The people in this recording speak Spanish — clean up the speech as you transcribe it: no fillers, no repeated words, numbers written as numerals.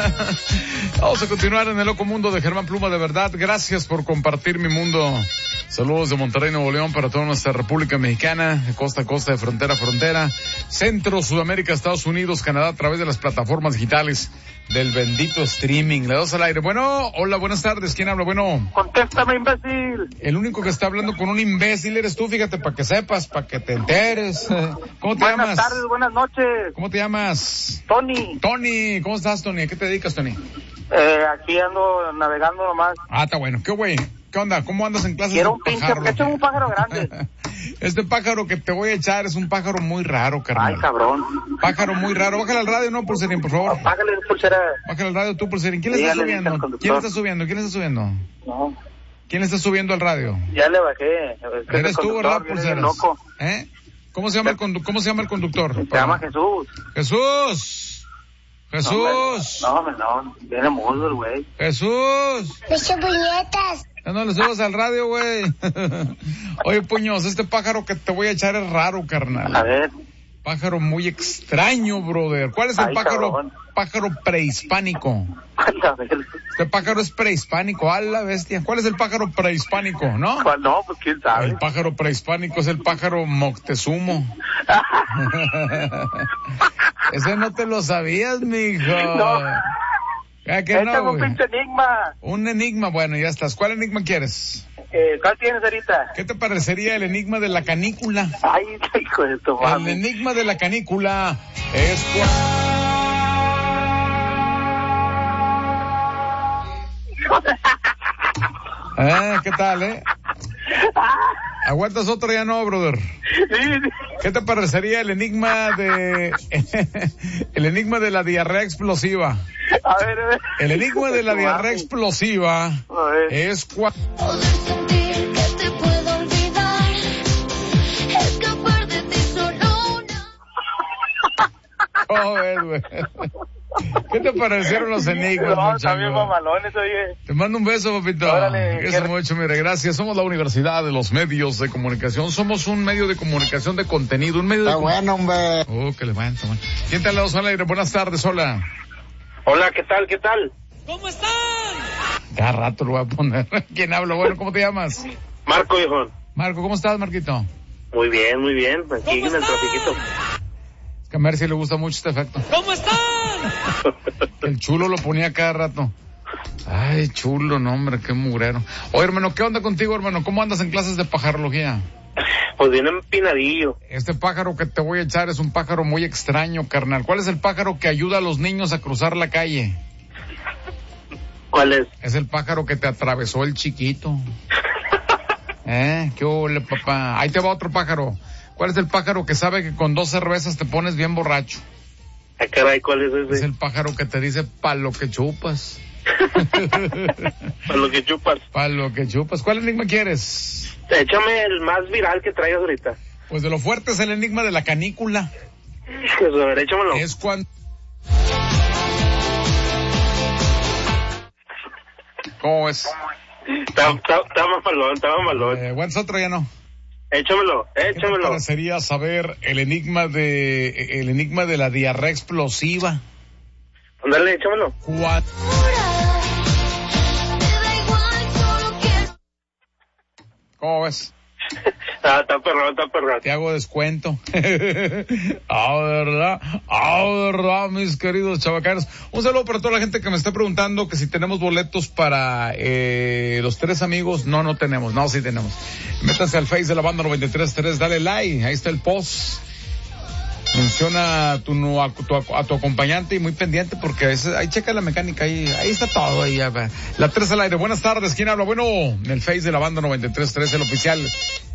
Vamos a continuar en el loco mundo de Germán Pluma, de verdad. Gracias por compartir mi mundo. Saludos de Monterrey, Nuevo León, para toda nuestra República Mexicana, de costa a costa, de frontera a frontera, Centro, Sudamérica, Estados Unidos, Canadá, a través de las plataformas digitales del bendito streaming. Le das al aire. Bueno, hola, buenas tardes. ¿Quién habla? Bueno. Contéstame, imbécil. El único que está hablando con un imbécil eres tú, fíjate, para que sepas, para que te enteres. ¿Cómo te llamas? Buenas tardes, buenas noches. ¿Cómo te llamas? Tony. Tony, ¿cómo estás, Tony? ¿A qué te dedicas, Tony? Aquí ando navegando nomás. Ah, está bueno. ¿Qué güey? ¿Qué onda? ¿Cómo andas en clases? Quiero un pinche, porque es un pájaro grande. Este pájaro que te voy a echar es un pájaro muy raro, carnal. Ay, cabrón. Pájaro muy raro. Bájale al radio, no, Pulserín, por favor. Bájale el pulsera. Bájale al radio tú, Pulserín. ¿Quién le está subiendo? ¿Quién le está subiendo? ¿Quién le está subiendo? No. ¿Quién le está subiendo al radio? Ya le bajé. Es que ¿Eres tú, verdad, Pulseras? Loco. ¿Cómo se llama el conductor? Se llama Jesús. ¡Jesús! ¡Jesús! No, viene mudo el güey. ¡Jesús! ¡Eche puñetas! No le subas al radio, güey. Oye, puños, este pájaro que te voy a echar es raro, carnal. A ver. Pájaro muy extraño, brother. ¿Cuál es el pájaro prehispánico? A ver. Este pájaro es prehispánico, a la bestia. ¿Cuál es el pájaro prehispánico, no? No, pues quién sabe. El pájaro prehispánico es el pájaro Moctezuma. Ese no te lo sabías, mijo. No. ¿Qué no, un pinche enigma. Un enigma, bueno, ya estás. ¿Cuál enigma quieres? ¿Cuál tienes ahorita? ¿Qué te parecería el enigma de la canícula? Ay, hijo de tu madre. El enigma de la canícula es ¿qué tal, ¿Aguantas otro? Ya no, brother. Sí. ¿Qué te parecería el enigma de la diarrea explosiva? A ver. El enigma de la diarrea explosiva es cuando... sentir que te puedo olvidar, escapar de ti solo una... Oh, güey. ¿Qué te parecieron los enigmas, No, muchacho? está bien mamalones, oye. Te mando un beso, papito. Órale. Eso mucho, mire, gracias. Somos la Universidad de los Medios de Comunicación. Somos un medio de comunicación de contenido, un medio de... Está bueno, hombre. Que le bueno. ¿Quién te ha hablado al aire? Buenas tardes, hola. Hola, ¿qué tal? ¿Cómo están? Cada rato lo voy a poner. ¿Quién habla? Bueno, ¿cómo te llamas? Marco, hijo. Marco, ¿cómo estás, Marquito? Muy bien. Aquí en el trafiquito. Es que a Mercy le gusta mucho este efecto. ¿Cómo están? El chulo lo ponía cada rato. Ay, chulo, no, hombre, qué mugrero. Oye, hermano, ¿qué onda contigo, hermano? ¿Cómo andas en clases de pajarología? Pues bien empinadillo. Este pájaro que te voy a echar es un pájaro muy extraño, carnal. ¿Cuál es el pájaro que ayuda a los niños a cruzar la calle? ¿Cuál es? Es el pájaro que te atravesó el chiquito. ¿Qué ole, papá? Ahí te va otro pájaro. ¿Cuál es el pájaro que sabe que con 2 cervezas te pones bien borracho? Ah, caray, ¿cuál es ese? Es el pájaro que te dice, pa' lo que chupas. Para lo que chupas. Pa' lo que chupas. ¿Cuál enigma quieres? Échame el más viral que traigas ahorita. Pues de lo fuerte es el enigma de la canícula. Pues a ver, échamelo. Es cuando... ¿Cómo es? Está malón. ¿Aguantas otro? Ya no. Échamelo. ¿Qué te parecería saber el enigma de la diarrea explosiva? Ándale, échamelo. ¿Cómo ves? Está perrón. Te hago descuento. verdad, mis queridos chavacanos. Un saludo para toda la gente que me está preguntando que si tenemos boletos para los 3 amigos. No tenemos. No, sí tenemos. Métanse al Face de la banda 93.3, dale like, ahí está el post. Menciona a tu acompañante y muy pendiente porque a veces, ahí checa la mecánica, ahí está todo, ahí ya va. La 3 al aire. Buenas tardes, ¿quién habla? Bueno, en el Face de la banda 93.3, el oficial